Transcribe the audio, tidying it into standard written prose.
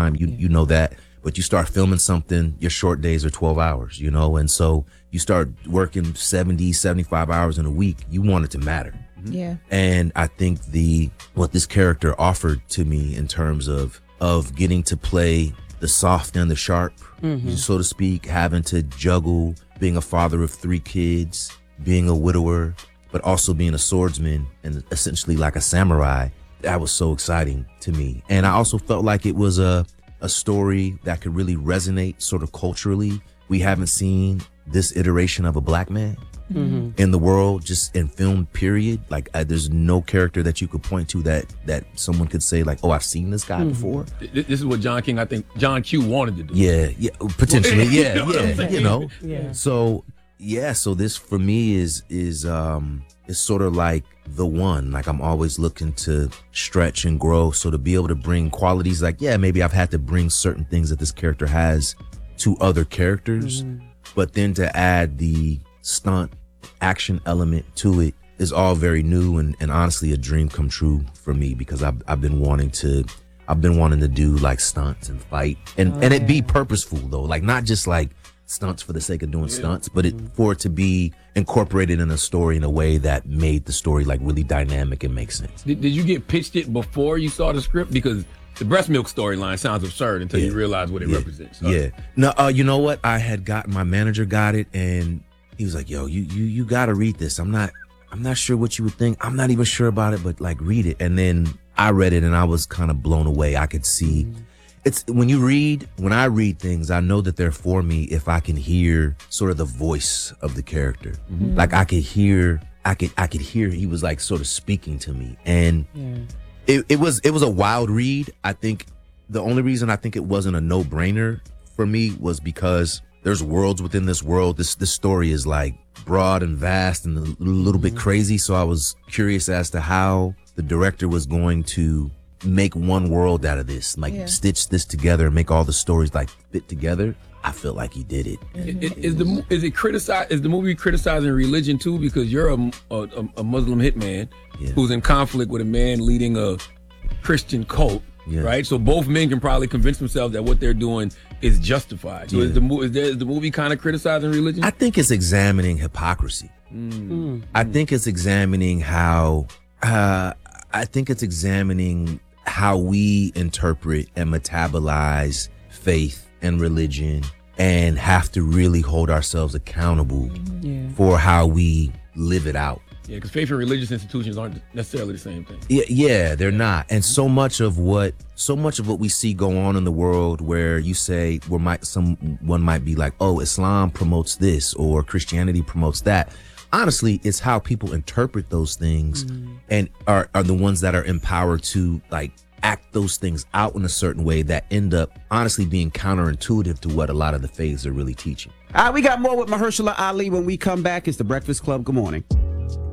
time. You know that. But you start filming something, your short days are 12 hours, you know? And so you start working 70, 75 hours in a week. You want it to matter. Yeah. And I think what this character offered to me in terms of getting to play the soft and the sharp, so to speak, having to juggle being a father of 3 kids, being a widower, but also being a swordsman and essentially like a samurai, that was so exciting to me. And I also felt like it was a story that could really resonate sort of culturally. We haven't seen this iteration of a black man in the world, just in film, period. Like there's no character that you could point to that someone could say like, oh, I've seen this guy before. This is what John Q wanted to do. Yeah, potentially. Yeah, you know. Yeah. So this for me is sort of like the one. Like I'm always looking to stretch and grow. So to be able to bring qualities like, maybe I've had to bring certain things that this character has to other characters, but then to add the stunt action element to it is all very new and honestly a dream come true for me, because I've been wanting to do like stunts and fight and it be purposeful though, like not just like stunts for the sake of doing stunts, but for it to be incorporated in a story in a way that made the story like really dynamic and make sense. Did you get pitched it before you saw the script? Because the breast milk storyline sounds absurd until you realize what it represents. No, you know what? My manager got it, and he was like, "Yo, you got to read this. I'm not sure what you would think. I'm not even sure about it, but like read it." And then I read it, and I was kind of blown away. I could see it's when I read things, I know that they're for me if I can hear sort of the voice of the character. Like I could hear he was like sort of speaking to me, and it was a wild read. I think the only reason I think it wasn't a no-brainer for me was because there's worlds within this world. This story is like broad and vast and a little bit crazy. So I was curious as to how the director was going to make one world out of this, like stitch this together and make all the stories like fit together. I feel like he did it. Is the movie criticizing religion too? Because you're a Muslim hitman who's in conflict with a man leading a Christian cult, right? So both men can probably convince themselves that what they're doing is justified. So is the movie kind of criticizing religion? I think it's examining hypocrisy. I think it's examining how we interpret and metabolize faith and religion, and have to really hold ourselves accountable for how we live it out. Yeah, because faith and religious institutions aren't necessarily the same thing. Yeah, they're not. And so much of what we see go on in the world, where you say someone might be like, oh, Islam promotes this or Christianity promotes that. Honestly, it's how people interpret those things and are the ones that are empowered to like act those things out in a certain way that end up honestly being counterintuitive to what a lot of the faiths are really teaching. All right, we got more with Mahershala Ali when we come back. It's The Breakfast Club. Good morning.